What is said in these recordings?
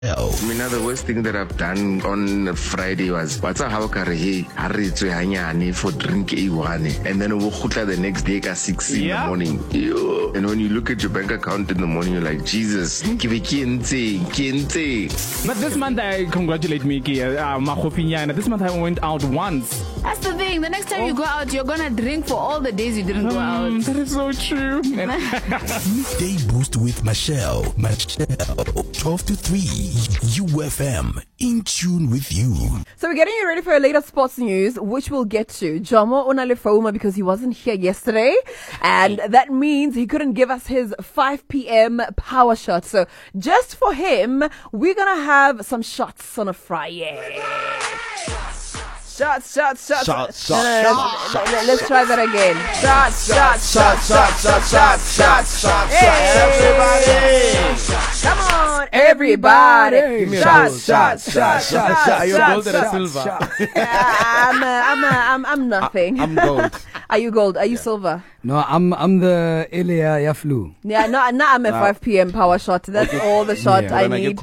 The worst thing that I've done on Friday was what's how hey for drink A1 and then we'll the next day at 6 in the morning. And when you look at your bank account in the morning, you're like, Jesus, give it kente. But this month I congratulate Miki, this month I went out once. That's the thing. The next time you go out, you're gonna drink for all the days you didn't go out. That is so true. Day Boost with Michelle, 12 to 3, UFM, in tune with you. So we're getting you ready for a later sports news, which we'll get to. Jomo Onalefoma, because he wasn't here yesterday, and that means he couldn't give us his 5 p.m. power shot. So just for him, we're gonna have some shots on a Friday. Shots. Let's try that again. Shots. Come on, everybody. Shots. Are you gold or silver? I'm nothing. I'm gold. Are you gold? Are you silver? No, I'm the Elia Yaflu. Yeah, no, I'm a 5 p.m. power shot. That's all the shot I need.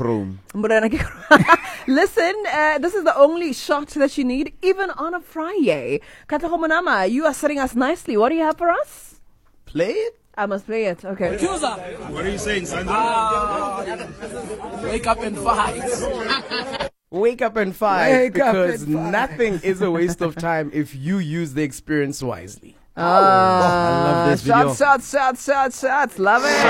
Listen, this is the only shot that you need, even on a Friday. Katahomanama, you are setting us nicely. What do you have for us? Play it? I must play it. Okay. What are you saying, Sandra? Wake up and fight. Wake up and fight, because nothing is a waste of time if you use the experience wisely. I love this video. Shots. Love it.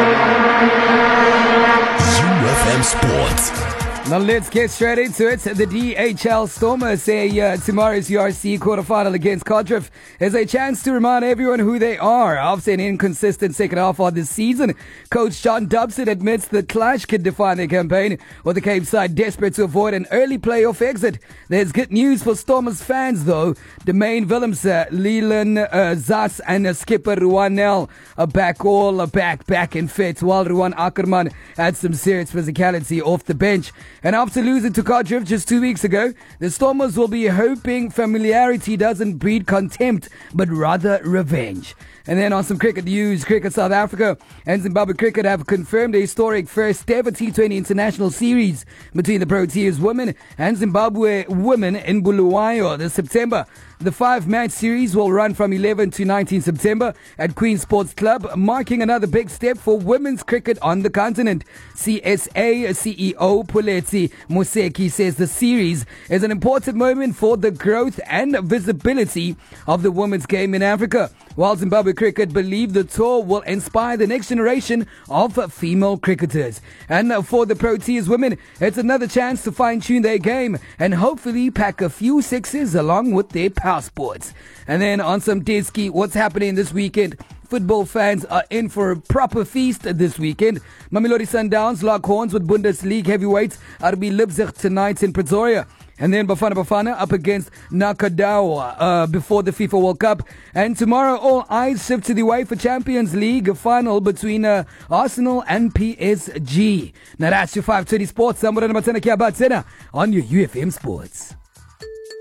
UFM Sports. Now let's get straight into it. The DHL Stormers say tomorrow's URC quarterfinal against Cardiff is a chance to remind everyone who they are. After an inconsistent second half of this season, Coach John Dobson admits the clash could define their campaign, with the Cape side desperate to avoid an early playoff exit. There's good news for Stormers fans though. The main Willems, Leland Zas and skipper Ruan Nel are back and fit, while Ruan Ackerman had some serious physicality off the bench. And after losing to Cardiff just 2 weeks ago, the Stormers will be hoping familiarity doesn't breed contempt, but rather revenge. And then on some cricket news, Cricket South Africa and Zimbabwe Cricket have confirmed a historic first ever T20 international series between the Proteas women and Zimbabwe women in Bulawayo this September. The 5-match series will run from 11 to 19 September at Queen Sports Club, marking another big step for women's cricket on the continent. CSA CEO Puleti Museki says the series is an important moment for the growth and visibility of the women's game in Africa, while Zimbabwe Cricket believe the tour will inspire the next generation of female cricketers. And for the Proteas women, it's another chance to fine-tune their game and hopefully pack a few sixes along with their passports. And then on some Diski, what's happening this weekend? Football fans are in for a proper feast this weekend. Mamelodi Sundowns lock horns with Bundesliga heavyweights RB Leipzig tonight in Pretoria. And then Bafana up against Nakadawa before the FIFA World Cup. And tomorrow, all eyes shift to the UEFA Champions League final between Arsenal and PSG. Now that's your 520 Sports. I'm on your UFM Sports.